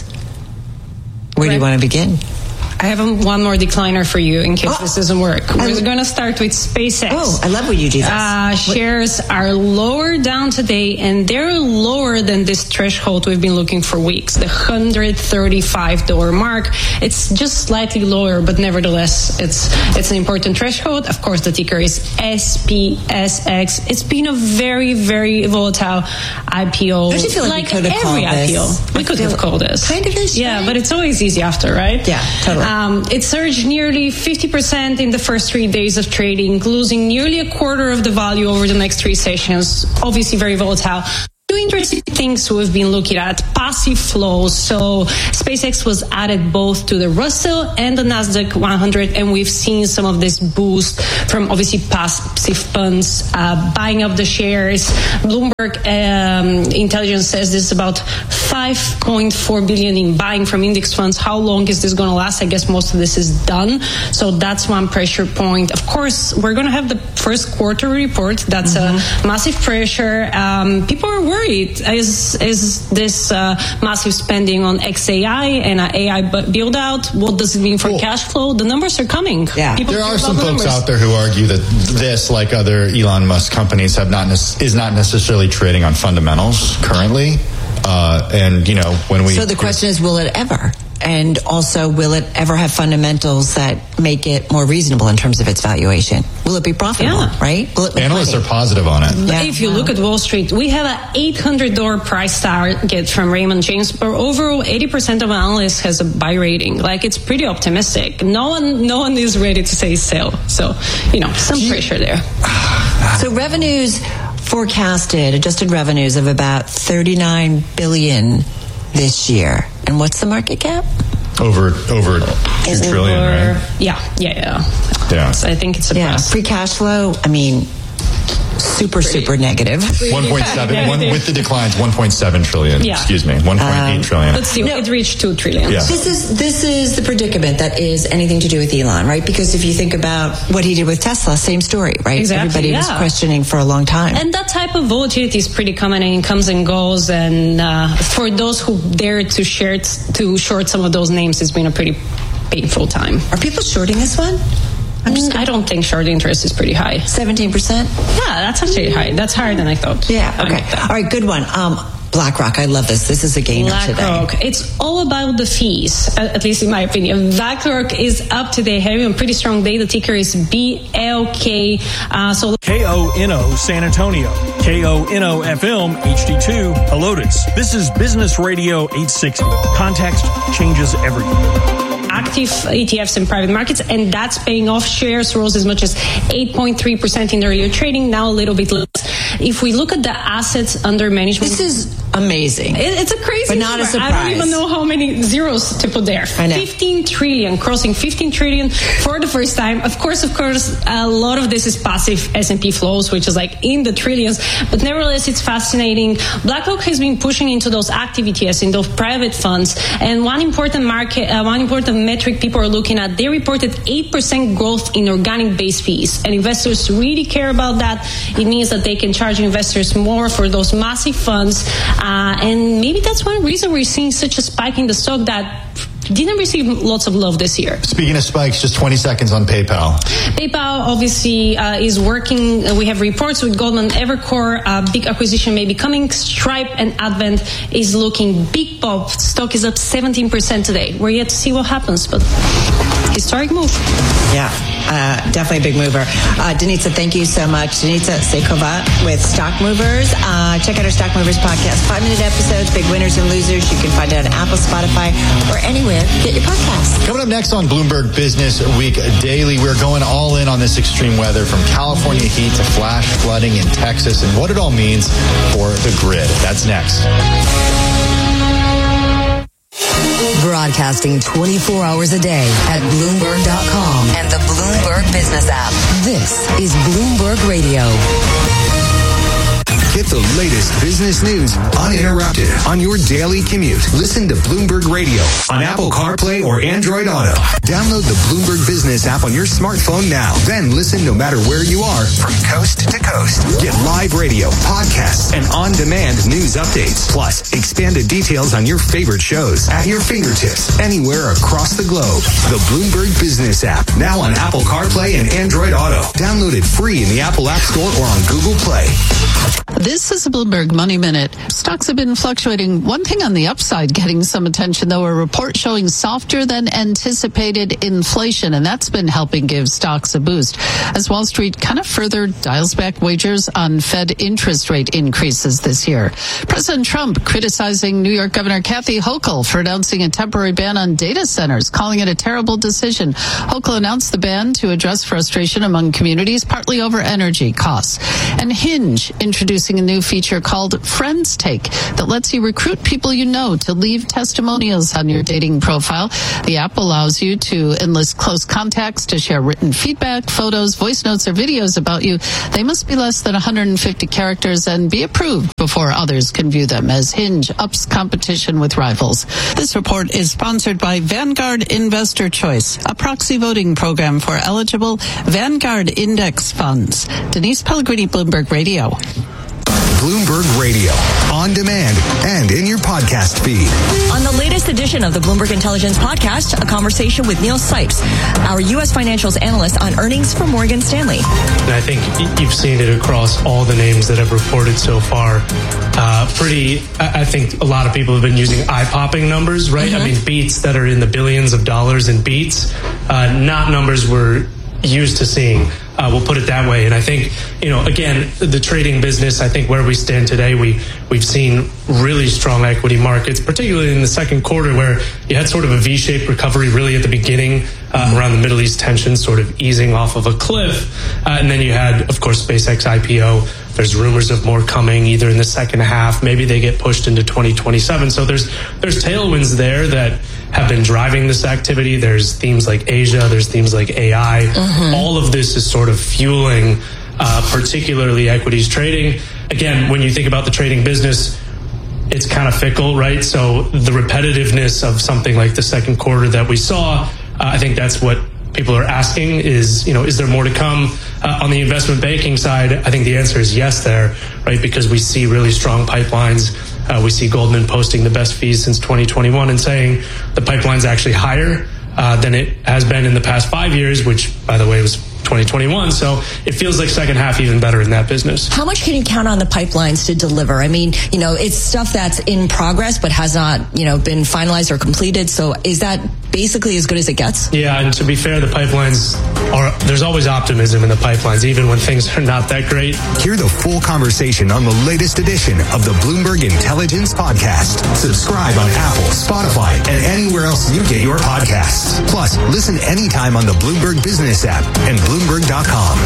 Where do you want to begin? I have one more decliner for you in case Oh, this doesn't work. I- We're going to start with SpaceX. Oh, I love what you do. Uh, shares are lower down today, and they're lower than this threshold we've been looking for weeks, the one hundred thirty-five dollars mark. It's just slightly lower, but nevertheless, it's it's an important threshold. Of course, the ticker is S P S X. It's been a very, very volatile I P O. Don't you feel like we could have every called I P O. this? We I could feel have called this. kind of is, Yeah, right? but it's always easy after, right? Yeah, totally. Um, it surged nearly fifty percent in the first three days of trading, losing nearly a quarter of the value over the next three sessions. Obviously very volatile. Two interesting things we've been looking at, passive flows. So SpaceX was added both to the Russell and the NASDAQ one hundred, and we've seen some of this boost from obviously passive funds uh, buying up the shares. Bloomberg um, Intelligence says this is about five point four billion in buying from index funds. How long is this going to last? I guess most of this is done. So that's one pressure point. Of course, we're going to have the first quarter report. That's mm-hmm. a massive pressure. Um, people are worried. Is is this uh, massive spending on X A I and uh, A I build out? What does it mean for Cool. cash flow? The numbers are coming. Yeah. People There care are about some the folks numbers. out there who argue that this, like other Elon Musk companies, have not nec- is not necessarily trading on fundamentals currently. Uh, and you know, when we So the question is, will it ever? And also, will it ever have fundamentals that make it more reasonable in terms of its valuation? Will it be profitable, Yeah. right? Will it make analysts money? are positive on it. Yeah. If you look at Wall Street, we have an eight hundred dollars price target from Raymond James, but overall eighty percent of analysts has a buy rating. Like, it's pretty optimistic. No one, no one is ready to say sell. So, you know, some pressure there. So revenues forecasted, adjusted revenues of about thirty-nine billion dollars this year. And what's the market cap? Over over two trillion, Or- right? Yeah, yeah, yeah. Yeah. So I think it's a Yeah, plus. free cash flow, I mean, super, super negative. One point seven. One with the declines. One point seven trillion. Yeah. Excuse me. One point eight Um, trillion. But still, it reached two trillion. Yeah. This is this is the predicament that is anything to do with Elon, right? Because if you think about what he did with Tesla, same story, right? Exactly, Everybody was yeah. questioning for a long time. And that type of volatility is pretty common, and it comes and goes. And uh, for those who dare to short to short some of those names, it's been a pretty painful time. Are people shorting this one? I'm just, I don't think short interest is pretty high. seventeen percent? Yeah, that's actually high. That's higher than I thought. Yeah, I okay. like that. All right, good one. Um, BlackRock, I love this. This is a gainer today. BlackRock, it's all about the fees, uh, at least in my opinion. BlackRock is up today, having a pretty strong day. The ticker is B L K. Uh, so K O N O San Antonio, K O N O F M H D two Helotes. This is Business Radio eight sixty. Context changes everything. active E T Fs in private markets, and that's paying off. Shares rose as much as eight point three percent in earlier trading, now a little bit less. If we look at the assets under management, This is amazing. It, it's a crazy But not a number. I don't surprise. even know how many zeros to put there. I know. fifteen trillion, crossing fifteen trillion for the first time. Of course, of course, a lot of this is passive S and P flows, which is like in the trillions. But nevertheless, it's fascinating. BlackRock has been pushing into those active E T Fs, in those private funds. And one important market, uh, one important metric people are looking at, they reported eight percent growth in organic base fees. And investors really care about that. It means that they can charge investors more for those massive funds. Uh, and maybe that's one reason we're seeing such a spike in the stock that didn't receive lots of love this year. Speaking of spikes, just twenty seconds on PayPal. PayPal obviously uh, is working. Uh, we have reports with Goldman, Evercore, uh, big acquisition may be coming. Stripe and Advent is looking big pop. Stock is up seventeen percent today. We're yet to see what happens, but historic move. Yeah, uh, definitely a big mover. Uh, Denitsa, thank you so much. Denitsa Sekova with Stock Movers. Uh, check out our Stock Movers podcast. Five-minute episodes, big winners and losers. You can find it on Apple, Spotify, or anywhere. Get your podcast. Coming up next on Bloomberg Business Week Daily, we're going all in on this extreme weather, from California heat to flash flooding in Texas, and what it all means for the grid. That's next. Broadcasting twenty-four hours a day at Bloomberg dot com and the Bloomberg Business app. This is Bloomberg Radio. Get the latest business news uninterrupted on your daily commute. Listen to Bloomberg Radio on Apple CarPlay or Android Auto. Download the Bloomberg Business app on your smartphone now. Then listen no matter where you are from coast to coast. Get live radio, podcasts, and on-demand news updates. Plus, expanded details on your favorite shows at your fingertips anywhere across the globe. The Bloomberg Business app, now on Apple CarPlay and Android Auto. Download it free in the Apple App Store or on Google Play. This is a Bloomberg Money Minute. Stocks have been fluctuating. One thing on the upside getting some attention, though, a report showing softer than anticipated inflation, and that's been helping give stocks a boost as Wall Street kind of further dials back wagers on Fed interest rate increases this year. President Trump criticizing New York Governor Kathy Hochul for announcing a temporary ban on data centers, calling it a terrible decision. Hochul announced the ban to address frustration among communities, partly over energy costs. And Hinge introducing a new feature called Friends Take that lets you recruit people you know to leave testimonials on your dating profile. The app allows you to enlist close contacts to share written feedback, photos, voice notes, or videos about you. They must be less than one hundred fifty characters and be approved before others can view them, as Hinge ups competition with rivals. This report is sponsored by Vanguard Investor Choice, a proxy voting program for eligible Vanguard index funds. Denise Pellegrini, Bloomberg Radio. Bloomberg Radio, on demand and in your podcast feed. On the latest edition of the Bloomberg Intelligence Podcast, a conversation with Neil Sipes, our U S financials analyst on earnings for Morgan Stanley. And I think you've seen it across all the names that have reported so far. Uh, pretty, I think a lot of people have been using eye-popping numbers, right? Mm-hmm. I mean, beats that are in the billions of dollars in beats, uh, not numbers we're used to seeing. Uh, we'll put it that way. And I think, you know, again, the trading business, I think where we stand today, we, we've seen really strong equity markets, particularly in the second quarter where you had sort of a V-shaped recovery really at the beginning uh, around the Middle East tension sort of easing off of a cliff. Uh, and then you had, of course, SpaceX I P O. There's rumors of more coming either in the second half. Maybe they get pushed into twenty twenty-seven. So there's there's tailwinds there that have been driving this activity. There's themes like Asia. There's themes like A I. Mm-hmm. All of this is sort of fueling uh, particularly equities trading. Again, when you think about the trading business, it's kind of fickle, right? So the repetitiveness of something like the second quarter that we saw, uh, I think that's what people are asking is, you know, is there more to come? Uh, on the investment banking side, I think the answer is yes there, right? Because we see really strong pipelines. Uh, we see Goldman posting the best fees since twenty twenty-one and saying the pipeline's actually higher uh, than it has been in the past five years, which, by the way, was twenty twenty-one. So it feels like second half even better in that business. How much can you count on the pipelines to deliver? I mean, you know, it's stuff that's in progress but has not, you know, been finalized or completed. So is that basically as good as it gets? Yeah, and to be fair, the pipelines are, there's always optimism in the pipelines, even when things are not that great. Hear the full conversation on the latest edition of the Bloomberg Intelligence Podcast. Subscribe on Apple, Spotify, and anywhere else you get your podcasts. Plus, listen anytime on the Bloomberg Business app and Bloomberg dot com.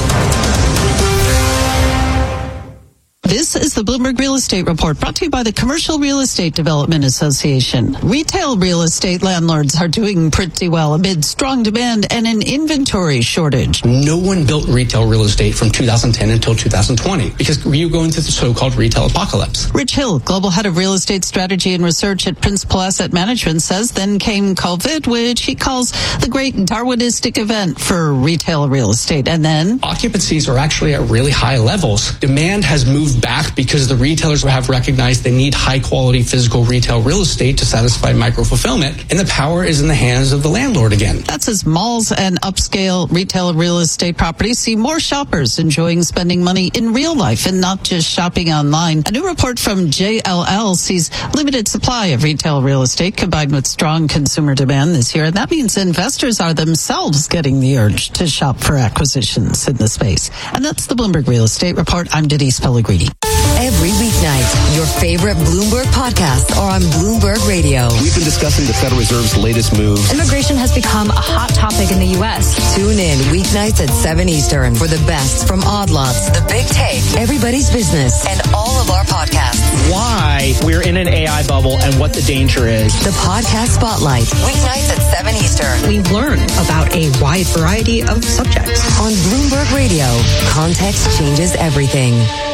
This is the Bloomberg Real Estate Report, brought to you by the Commercial Real Estate Development Association. Retail real estate landlords are doing pretty well amid strong demand and an inventory shortage. No one built retail real estate from two thousand ten until two thousand twenty because you go into the so-called retail apocalypse. Rich Hill, Global Head of Real Estate Strategy and Research at Principal Asset Management, says then came COVID, which he calls the great Darwinistic event for retail real estate. And then occupancies are actually at really high levels. Demand has moved back because the retailers have recognized they need high quality physical retail real estate to satisfy micro fulfillment, and the power is in the hands of the landlord again. That's as malls and upscale retail real estate properties see more shoppers enjoying spending money in real life and not just shopping online. A new report from J L L sees limited supply of retail real estate combined with strong consumer demand this year, and that means investors are themselves getting the urge to shop for acquisitions in the space. And that's the Bloomberg Real Estate Report. I'm Denise Pellegrini. Every weekday weeknights. Your favorite Bloomberg podcasts are on Bloomberg Radio. We've been discussing the Federal Reserve's latest moves. Immigration has become a hot topic in the U S. Tune in weeknights at seven Eastern for the best from Odd Lots, The Big Take, Everybody's Business, and all of our podcasts. Why we're in an A I bubble and what the danger is. The Podcast Spotlight, weeknights at seven Eastern. We learn about a wide variety of subjects. On Bloomberg Radio, context changes everything.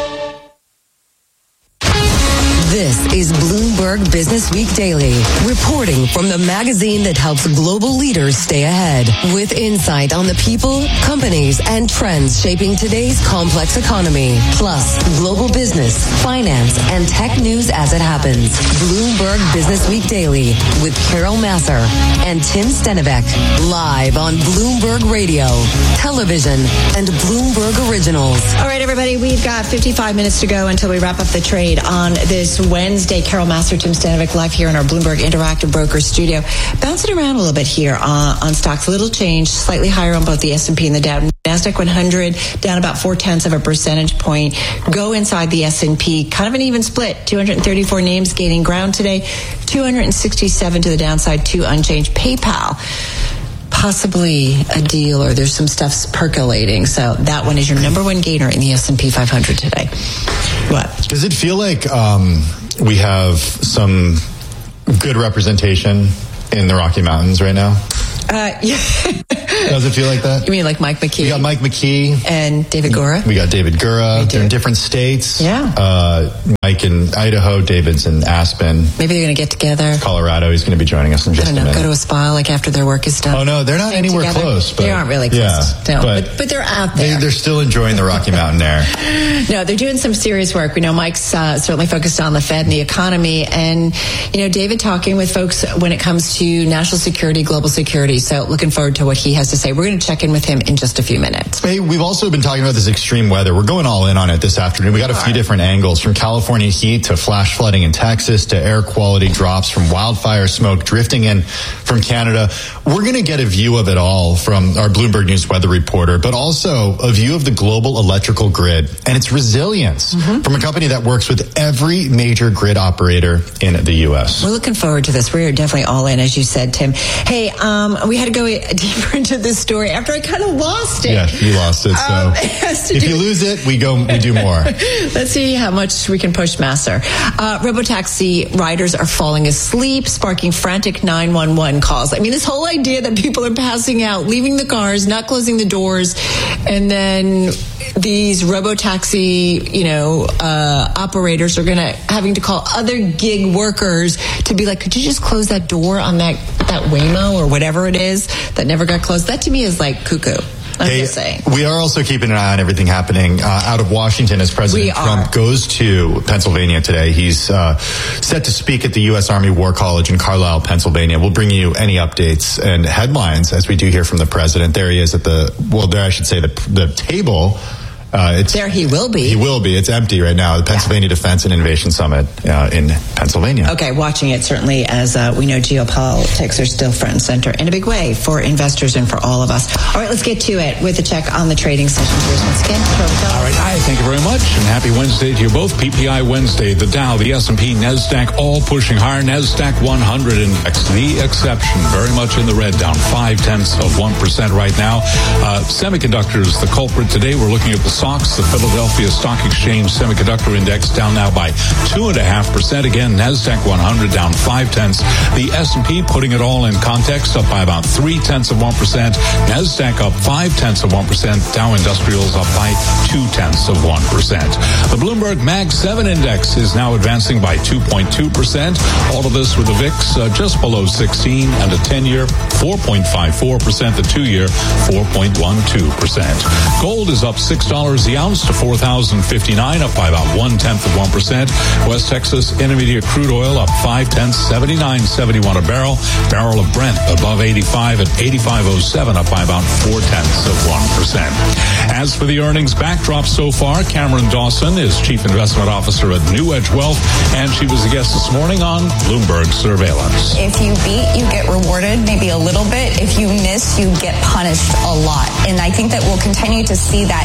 This is Bloomberg Business Week Daily, reporting from the magazine that helps global leaders stay ahead, with insight on the people, companies, and trends shaping today's complex economy, plus global business, finance, and tech news as it happens. Bloomberg Business Week Daily with Carol Masser and Tim Stenivek, live on Bloomberg Radio, television, and Bloomberg Originals. All right, everybody, we've got fifty-five minutes to go until we wrap up the trade on this Wednesday. Carol Masser, Tim Stenivek, live here in our Bloomberg Interactive Brokers studio. Bouncing around a little bit here on, on stocks. Little change, slightly higher on both the S and P and the Dow. NASDAQ one hundred down about four-tenths of a percentage point. Go inside the S and P. Kind of an even split. two hundred thirty-four names gaining ground today. two hundred sixty-seven to the downside, two unchanged. PayPal, possibly a deal, or there's some stuff percolating. So that one is your number one gainer in the S and P five hundred today. What? Does it feel like um, we have some good representation in the Rocky Mountains right now? Uh, yeah. Does it feel like that? You mean like Mike McKee? We got Mike McKee. And David Gura? We got David Gura. They're in different states. Yeah. Uh, Mike in Idaho, David's in Aspen. Maybe they're going to get together. Colorado, he's going to be joining us in just I don't a know, minute. Go to a spa like after their work is done. Oh, no, they're not Stay anywhere together. close. But, they aren't really close. Yeah, no, but, but, but they're out there. They, they're still enjoying the Rocky Mountain air. No, they're doing some serious work. We know Mike's uh, certainly focused on the Fed and the economy. And, you know, David talking with folks when it comes to national security, global security. So looking forward to what he has to say. We're going to check in with him in just a few minutes. Hey, we've also been talking about this extreme weather. We're going all in on it this afternoon. We got a few different angles, from California heat to flash flooding in Texas to air quality drops from wildfire smoke drifting in from Canada. We're going to get a view of it all from our Bloomberg News weather reporter, but also a view of the global electrical grid and its resilience mm-hmm. from a company that works with every major grid operator in the U S. We're looking forward to this. We're definitely all in, as you said, Tim. Hey, um, we had to go deeper into this story after I kind of lost it. Yeah, you lost it. So um, it if you lose it, we go, we do more. Let's see how much we can push Masser. Uh, Robotaxi riders are falling asleep, sparking frantic nine one one calls. I mean, this whole idea that people are passing out, leaving the cars, not closing the doors, and then these Robotaxi, you know, uh, operators are going to having to call other gig workers to be like, could you just close that door on that, that Waymo or whatever it is that never got closed? That to me is like cuckoo. I'm hey, just saying. We are also keeping an eye on everything happening uh, out of Washington as President Trump goes to Pennsylvania today. He's uh, set to speak at the U S Army War College in Carlisle, Pennsylvania. We'll bring you any updates and headlines as we do hear from the president. There he is at the, well, there I should say the, the table. Uh, it's, there he will be. He will be. It's empty right now. The Pennsylvania yeah. Defense and Innovation Summit uh, in Pennsylvania. Okay, watching it certainly as uh, we know geopolitics are still front and center in a big way for investors and for all of us. All right, let's get to it with a check on the trading session. Here's once again. All right, hi, thank you very much, and happy Wednesday to you both. P P I Wednesday, the Dow, the S and P, NASDAQ, all pushing higher. NASDAQ one hundred index, the exception, very much in the red, down five tenths of one percent right now. Uh, semiconductors, the culprit today. We're looking at the S O X, the Philadelphia Stock Exchange Semiconductor Index, down now by two point five percent. Again, NASDAQ one hundred down five tenths. The S and P, putting it all in context, up by about three tenths of one percent. NASDAQ up five tenths of one percent. Dow Industrials up by two tenths of one percent. The Bloomberg Mag seven Index is now advancing by two point two percent. All of this with the V I X uh, just below sixteen, and a ten-year four point five four percent. The two-year four point one two percent. Gold is up six dollars the ounce to four thousand fifty-nine, up by about one-tenth of one percent. West Texas Intermediate crude oil up five tenths, seventy-nine seventy-one a barrel. Barrel of Brent above eighty-five at eighty-five oh seven, up by about four-tenths of one percent. As for the earnings backdrop so far, Cameron Dawson is Chief Investment Officer at New Edge Wealth, and she was a guest this morning on Bloomberg Surveillance. If you beat, you get rewarded maybe a little bit. If you miss, you get punished a lot. And I think that we'll continue to see that outside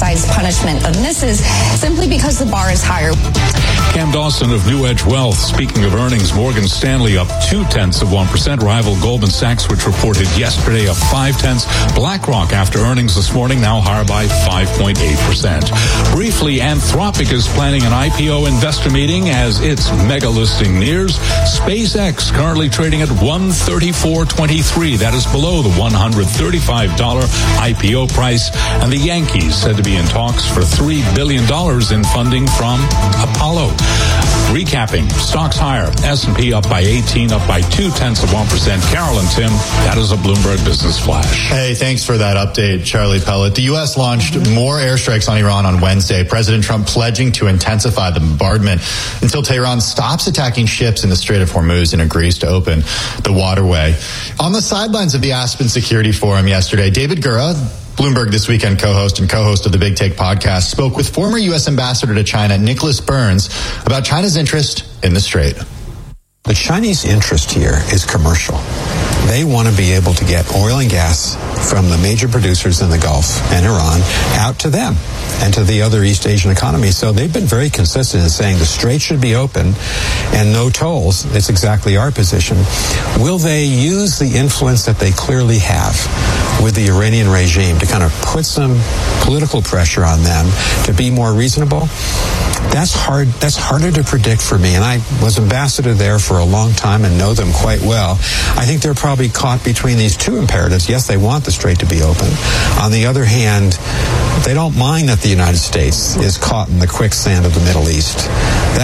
emphasize punishment of misses simply because the bar is higher. Cam Dawson of New Edge Wealth. Speaking of earnings, Morgan Stanley up two tenths of one percent. Rival Goldman Sachs, which reported yesterday, up five tenths. BlackRock, after earnings this morning, now higher by five point eight percent. Briefly, Anthropic is planning an I P O investor meeting as its mega listing nears. SpaceX currently trading at one thirty-four twenty-three. That is below the one hundred thirty-five dollars I P O price. And the Yankees said to be in talks for three billion dollars in funding from Apollo. Recapping, stocks higher. S and P up by eighteen, up by two tenths of one percent. Carol and Tim, that is a Bloomberg Business Flash. Hey, thanks for that update, Charlie Pellet. The U S launched mm-hmm. more airstrikes on Iran on Wednesday. President Trump pledging to intensify the bombardment until Tehran stops attacking ships in the Strait of Hormuz and agrees to open the waterway. On the sidelines of the Aspen Security Forum yesterday, David Gura, Bloomberg This Weekend co-host and co-host of the Big Take podcast, spoke with former U S Ambassador to China, Nicholas Burns, about China's interest in the Strait. The Chinese interest here is commercial. They want to be able to get oil and gas from the major producers in the Gulf and Iran out to them and to the other East Asian economies. So they've been very consistent in saying the Strait should be open and no tolls. It's exactly our position. Will they use the influence that they clearly have with the Iranian regime to kind of put some political pressure on them to be more reasonable? That's hard. That's harder to predict for me. And I was ambassador there for a long time and know them quite well. I think they're probably caught between these two imperatives. Yes, they want the Strait to be open. On the other hand, they don't mind that the United States is caught in the quicksand of the Middle East. That